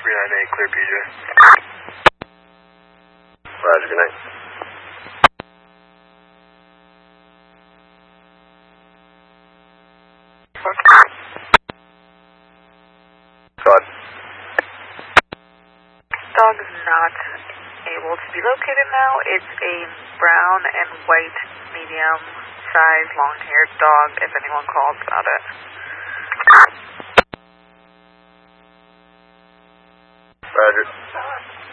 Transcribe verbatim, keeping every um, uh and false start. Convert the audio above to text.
three nine eight, clear P J. Roger, good night. God. Dog is not able to be located now. It's a brown and white, medium-sized, long-haired dog, if anyone calls about it.